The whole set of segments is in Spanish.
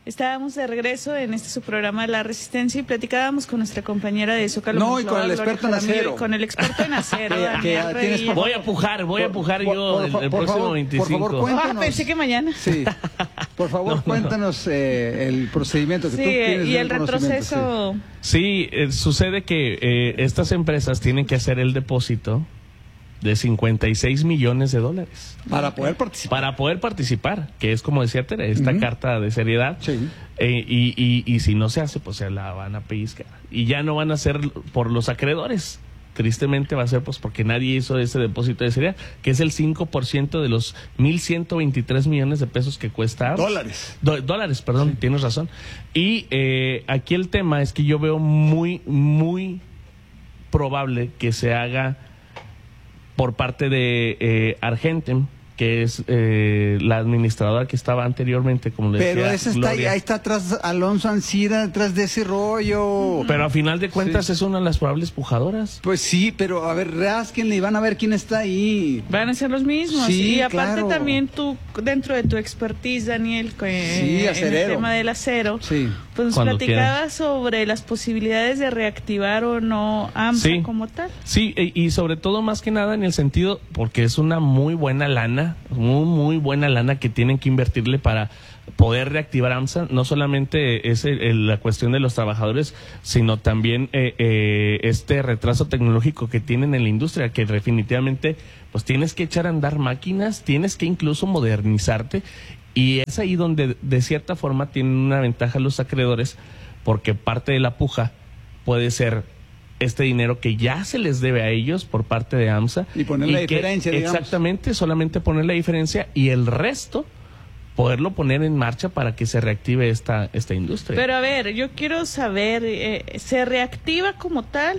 Estábamos de regreso en este su programa La Resistencia y platicábamos con nuestra compañera de Zócalo. No, y con el experto en acero. Con el experto en acero. Voy a pujar yo el próximo 25. Por favor, cuéntanos. Pensé que mañana. Sí. Por favor, cuéntanos el procedimiento que tú tienes. Y el retroceso. Sí, sucede que estas empresas tienen que hacer el depósito de $56 millones. Para poder participar. Para poder participar, que es como decía Tere, esta carta de seriedad. Sí. Y si no se hace, pues se la van a pellizcar. Y ya no van a ser por los acreedores. Tristemente va a ser pues porque nadie hizo ese depósito de seriedad, que es el 5% de los 1,123 millones de pesos que cuesta. Dólares, perdón, sí. Tienes razón. Y aquí el tema es que yo veo muy, muy probable que se haga por parte de Argentum, que es la administradora que estaba anteriormente, como le decía. Pero esa está ahí está atrás Alonso Ancira, detrás de ese rollo. Pero a final de cuentas es una de las probables pujadoras. Pues sí, pero a ver, rásquenle y van a ver quién está ahí. Van a ser los mismos. Sí, y aparte claro. También tú, dentro de tu expertise, Daniel, sí, en el tema del acero, sí. Pues nos platicabas sobre las posibilidades de reactivar o no AMSA como tal. Sí, y sobre todo más que nada en el sentido, porque es una muy buena lana, muy buena lana que tienen que invertirle para poder reactivar AMSA. No solamente es la cuestión de los trabajadores, sino también este retraso tecnológico que tienen en la industria, que definitivamente pues tienes que echar a andar máquinas, tienes que incluso modernizarte. Y es ahí donde de cierta forma tienen una ventaja los acreedores, porque parte de la puja puede ser este dinero que ya se les debe a ellos por parte de AMSA. Y poner la diferencia, digamos. Exactamente, solamente poner la diferencia y el resto poderlo poner en marcha para que se reactive esta industria. Pero a ver, yo quiero saber, ¿se reactiva como tal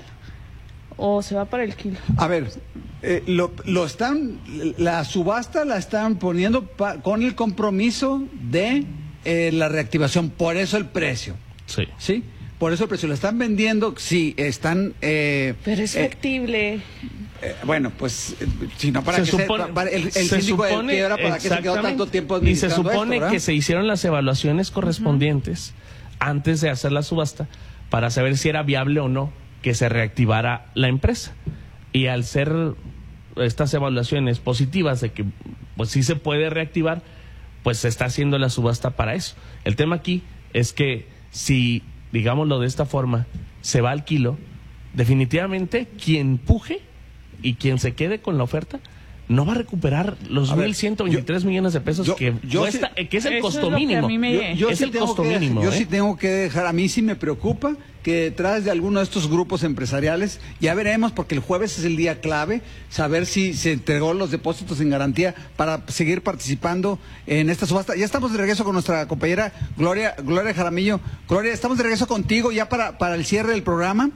o se va para el kilo? A ver, la subasta la están poniendo con el compromiso de la reactivación, por eso el precio. Sí. Por eso el precio lo están vendiendo, sí, están... pero es factible. Bueno, pues, si no, para el síndico de quiebra, ¿para qué se quedó tanto tiempo administrando esto? Y se supone que se hicieron las evaluaciones correspondientes antes de hacer la subasta para saber si era viable o no que se reactivara la empresa. Y al ser estas evaluaciones positivas de que pues sí se puede reactivar, pues se está haciendo la subasta para eso. El tema aquí es que si, digámoslo de esta forma, se va al kilo, definitivamente quien puje y quien se quede con la oferta no va a recuperar los 1,123 millones de pesos que cuesta, que es el costo mínimo. Yo sí tengo que dejar, a mí sí me preocupa que detrás de alguno de estos grupos empresariales, ya veremos, porque el jueves es el día clave, saber si se entregó los depósitos en garantía para seguir participando en esta subasta. Ya estamos de regreso con nuestra compañera Gloria Jaramillo. Gloria, estamos de regreso contigo ya para el cierre del programa.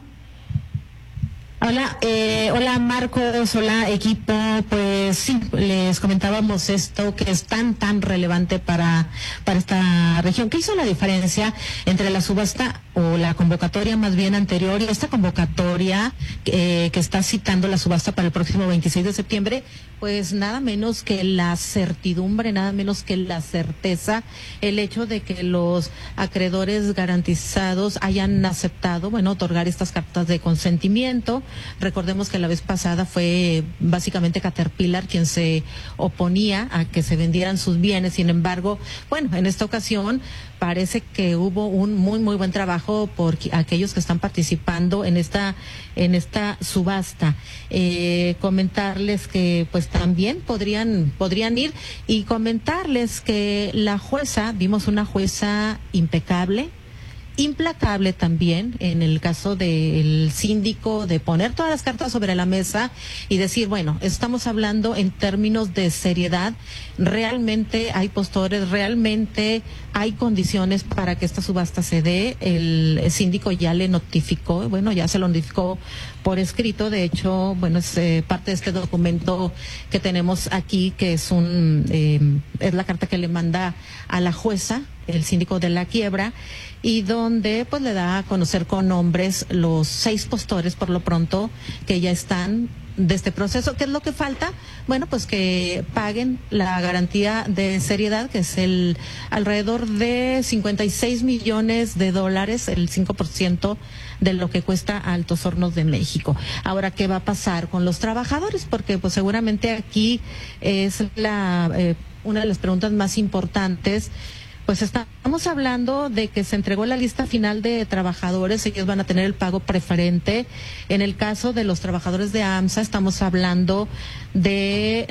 Hola Marcos, hola equipo. Pues sí, les comentábamos esto que es tan relevante para esta región. ¿Qué hizo la diferencia entre la subasta o la convocatoria más bien anterior y esta convocatoria que está citando la subasta para el próximo 26 de septiembre? Pues nada menos que la certidumbre, nada menos que la certeza, el hecho de que los acreedores garantizados hayan aceptado, otorgar estas cartas de consentimiento. Recordemos que la vez pasada fue básicamente Caterpillar quien se oponía a que se vendieran sus bienes. Sin embargo, en esta ocasión parece que hubo un muy buen trabajo por aquellos que están participando en esta subasta. Comentarles que pues también podrían ir, y comentarles que la jueza, vimos una jueza impecable, implacable también en el caso del síndico, de poner todas las cartas sobre la mesa y decir, estamos hablando en términos de seriedad, realmente hay postores, realmente hay condiciones para que esta subasta se dé. El síndico ya le notificó, ya se lo notificó por escrito. De hecho, es parte de este documento que tenemos aquí, que es es la carta que le manda a la jueza el síndico de la quiebra, y donde le da a conocer con nombres los 6 postores por lo pronto que ya están de este proceso. ¿Qué es lo que falta? Bueno, pues que paguen la garantía de seriedad, que es alrededor de $56 millones, el 5% de lo que cuesta Altos Hornos de México. Ahora, ¿qué va a pasar con los trabajadores? Porque pues seguramente aquí es una de las preguntas más importantes. Pues estamos hablando de que se entregó la lista final de trabajadores, ellos van a tener el pago preferente. En el caso de los trabajadores de AMSA estamos hablando de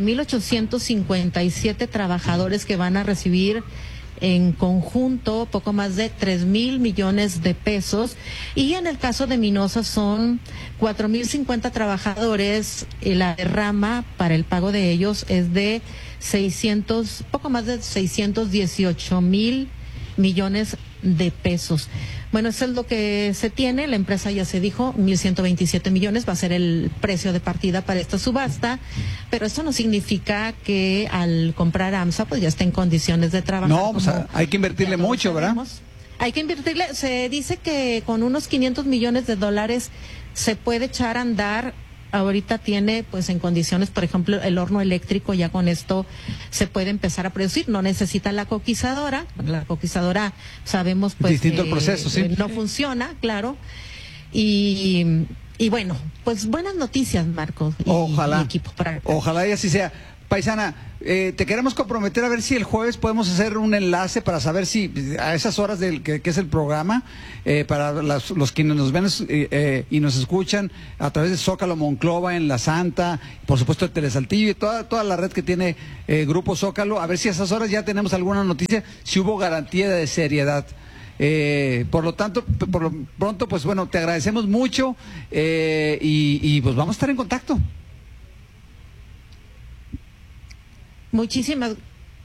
9,857 trabajadores que van a recibir en conjunto poco más de 3,000 millones de pesos, y en el caso de Minosa son 4,050 trabajadores, y la derrama para el pago de ellos es de poco más de 618,000 millones de pesos. Bueno, eso es lo que se tiene. La empresa ya se dijo, 1,127 millones va a ser el precio de partida para esta subasta, pero eso no significa que al comprar AMSA pues ya esté en condiciones de trabajar. No, pues hay que invertirle mucho, ¿verdad? Hay que invertirle, se dice que con unos $500 millones se puede echar a andar. Ahorita tiene pues en condiciones, por ejemplo, el horno eléctrico, ya con esto se puede empezar a producir, no necesita la coquizadora sabemos pues distinto el proceso, sí. No funciona, claro, y bueno, pues buenas noticias, Marcos, ojalá, y equipo para ojalá y así sea. Paisana, te queremos comprometer a ver si el jueves podemos hacer un enlace para saber si a esas horas que es el programa, para los quienes nos ven y nos escuchan a través de Zócalo Monclova, en La Santa, por supuesto de Telesaltillo y toda la red que tiene Grupo Zócalo, a ver si a esas horas ya tenemos alguna noticia, si hubo garantía de seriedad. Por lo tanto, por lo pronto, pues bueno, te agradecemos mucho y pues vamos a estar en contacto. Muchísimas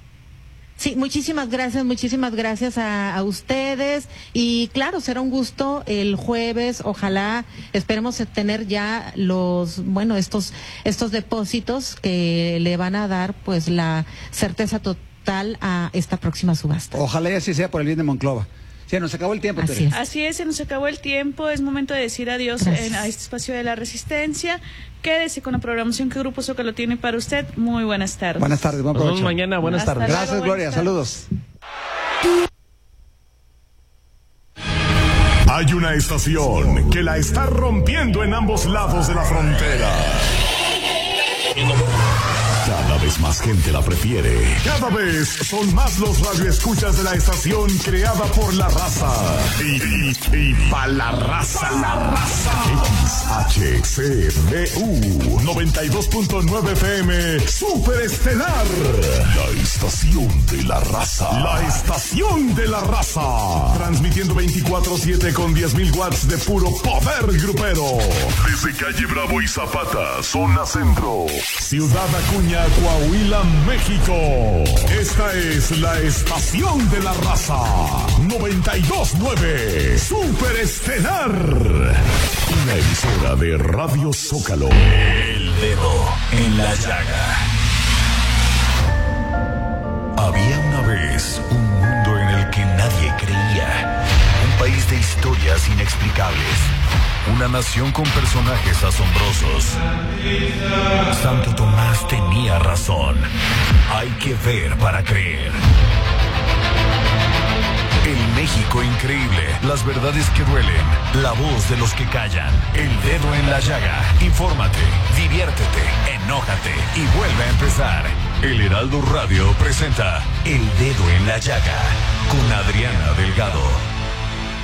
gracias a ustedes, y claro, será un gusto el jueves. Ojalá, esperemos tener ya estos depósitos que le van a dar pues la certeza total a esta próxima subasta. Ojalá y así sea por el bien de Monclova. Se nos acabó el tiempo, Tere. Así es, se nos acabó el tiempo. Es momento de decir adiós a este espacio de la Resistencia. Quédese con la programación que Grupo Zócalo tiene para usted. Muy buenas tardes. Buenas tardes, buen provecho. Nos vemos mañana, buenas tardes. Gracias, Gloria, saludos. Hay una estación que la está rompiendo en ambos lados de la frontera. Cada vez más gente la prefiere. Cada vez son más los radioescuchas de la estación creada por la raza. Y pa' la raza. XHCDU 92.9 FM Superestelar. La estación de la raza. La estación de la raza. Transmitiendo 24/7 con 10,000 watts de puro poder grupero. Desde calle Bravo y Zapata, zona centro. Ciudad Acuña, Coahuila, México. Esta es la estación de la raza. 92.9 Superestelar. Una emisora de Radio Zócalo. El dedo en la llaga. Había una vez un mundo en el que nadie creía. Un país de historias inexplicables. Una nación con personajes asombrosos. Santo Tomás tenía razón. Hay que ver para creer. El México increíble. Las verdades que duelen. La voz de los que callan. El dedo en la llaga. Infórmate, diviértete, enójate y vuelve a empezar. El Heraldo Radio presenta El Dedo en la Llaga con Adriana Delgado.